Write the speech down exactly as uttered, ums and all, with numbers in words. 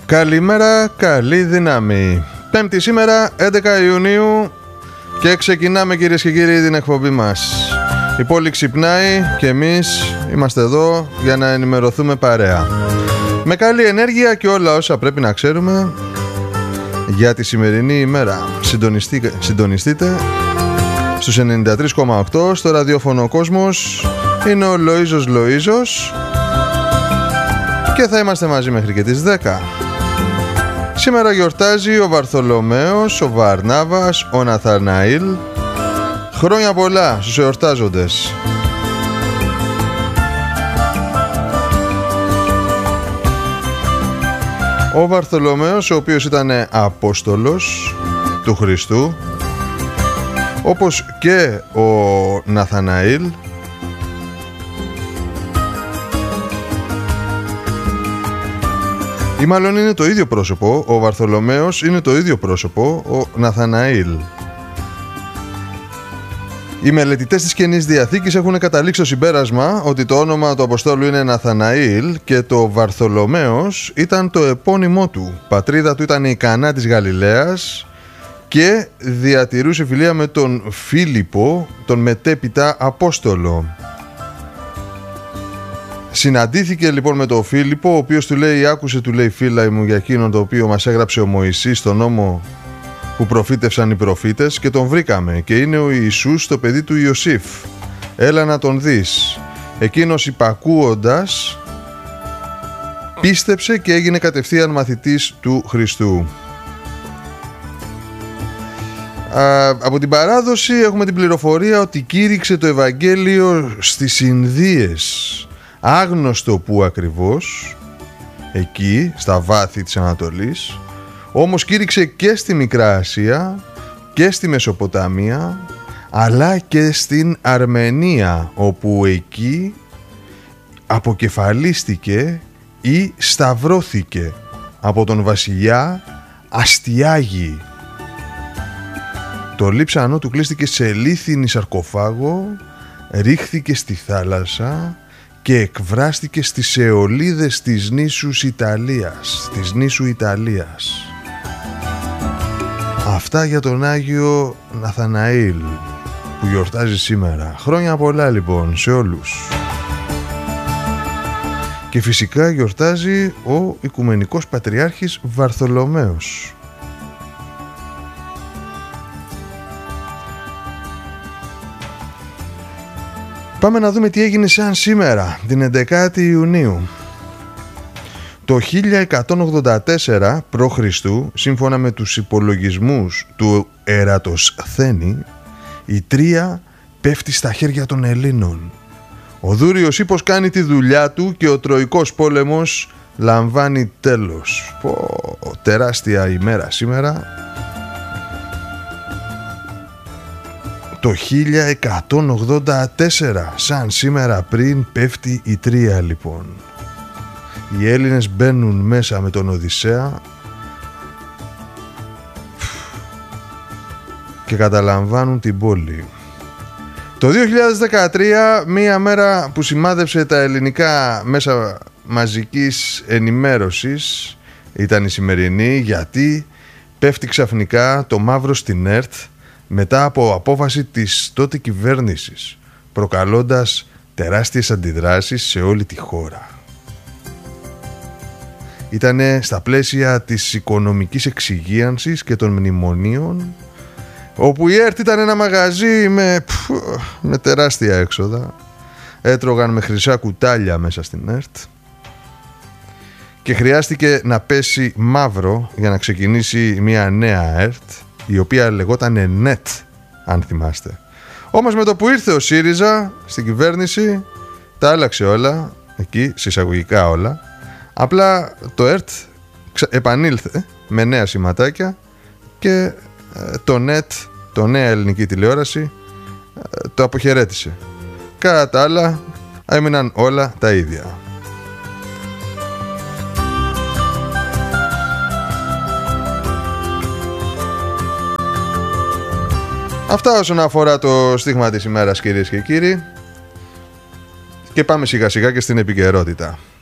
Καλημέρα, καλή δύναμη. Πέμπτη σήμερα, έντεκα Ιουνίου, και ξεκινάμε, κυρίες και κύριοι, την εκπομπή μας. Η πόλη ξυπνάει και εμείς είμαστε εδώ για να ενημερωθούμε παρέα. Με καλή ενέργεια και όλα όσα πρέπει να ξέρουμε για τη σημερινή ημέρα. Συντονιστείτε, συντονιστείτε στους ενενήντα τρία κόμμα οκτώ στο ραδιόφωνο Κόσμος. Είναι ο Λοΐζος Λοΐζος και θα είμαστε μαζί μέχρι και τις δέκα. Σήμερα γιορτάζει ο Βαρθολομαίος, ο Βαρνάβας, ο Ναθαναήλ. Χρόνια πολλά στους εορτάζοντες. Ο Βαρθολομαίος, ο οποίος ήταν απόστολος του Χριστού, όπως και ο Ναθαναήλ, ή μάλλον είναι το ίδιο πρόσωπο. Ο Βαρθολομαίος είναι το ίδιο πρόσωπο, ο Ναθαναήλ. Οι μελετητές της Καινής Διαθήκης έχουν καταλήξει στο συμπέρασμα ότι το όνομα του Αποστόλου είναι Ναθαναήλ και το Βαρθολομαίος ήταν το επώνυμό του. Πατρίδα του ήταν η Κανά της Γαλιλαίας και διατηρούσε φιλία με τον Φίλιππο, τον μετέπειτα Απόστολο. Συναντήθηκε λοιπόν με τον Φίλιππο, ο οποίος του λέει, άκουσε, του λέει, φίλα μου, για εκείνον το οποίο μας έγραψε ο Μωυσής στον νόμο που προφήτευσαν οι προφήτες, και τον βρήκαμε και είναι ο Ιησούς, το παιδί του Ιωσήφ. Έλα να τον δεις. Εκείνος υπακούοντας πίστεψε και έγινε κατευθείαν μαθητής του Χριστού. Α, από την παράδοση έχουμε την πληροφορία ότι κήρυξε το Ευαγγέλιο στις Ινδίες. Άγνωστο που ακριβώς, εκεί στα βάθη της Ανατολής, όμως κήρυξε και στη Μικρά Ασία και στη Μεσοποταμία, αλλά και στην Αρμενία, όπου εκεί αποκεφαλίστηκε ή σταυρώθηκε από τον βασιλιά Αστιάγη. Το λείψανό του κλείστηκε σε λίθινη σαρκοφάγο, ρίχθηκε στη θάλασσα και εκβράστηκε στις αιωλίδες της νήσους Ιταλίας, της νήσου Ιταλίας. Αυτά για τον Άγιο Ναθαναήλ που γιορτάζει σήμερα. Χρόνια πολλά λοιπόν σε όλους. Και φυσικά γιορτάζει ο Οικουμενικός Πατριάρχης Βαρθολομαίος. Πάμε να δούμε τι έγινε σαν σήμερα, την έντεκα Ιουνίου. Το χίλια εκατόν ογδόντα τέσσερα π.Χ., σύμφωνα με τους υπολογισμούς του Ερατοσθένη, η Τρία πέφτει στα χέρια των Ελλήνων. Ο Δούριος Ίππος κάνει τη δουλειά του και ο Τροικός πόλεμος λαμβάνει τέλος. Πω, τεράστια ημέρα σήμερα. Το χίλια εκατόν ογδόντα τέσσερα, σαν σήμερα πριν, πέφτει η Τρία λοιπόν. Οι Έλληνες μπαίνουν μέσα με τον Οδυσσέα και καταλαμβάνουν την πόλη. Το δύο χιλιάδες δεκατρία, μία μέρα που σημάδεψε τα ελληνικά μέσα μαζικής ενημέρωσης, ήταν η σημερινή, γιατί πέφτει ξαφνικά το μαύρο στην ΕΡΤ μετά από απόφαση της τότε κυβέρνησης, προκαλώντας τεράστιες αντιδράσεις σε όλη τη χώρα. Ήτανε στα πλαίσια της οικονομικής εξυγίανσης και των μνημονίων, όπου η ΕΡΤ ήταν ένα μαγαζί με, με τεράστια έξοδα. Έτρωγαν με χρυσά κουτάλια μέσα στην ΕΡΤ και χρειάστηκε να πέσει μαύρο για να ξεκινήσει μια νέα ΕΡΤ, η οποία λεγόταν ΝΕΤ, αν θυμάστε. Όμως με το που ήρθε ο ΣΥΡΙΖΑ στην κυβέρνηση, τα άλλαξε όλα, εκεί συσσαγωγικά όλα. Απλά το ΕΡΤ επανήλθε με νέα σηματάκια και το ΝΕΤ, το νέα ελληνική τηλεόραση, το αποχαιρέτησε. Κατά τα άλλα έμειναν όλα τα ίδια. Αυτά όσον αφορά το στίγμα της ημέρας, κυρίες και κύριοι, και πάμε σιγά σιγά και στην επικαιρότητα.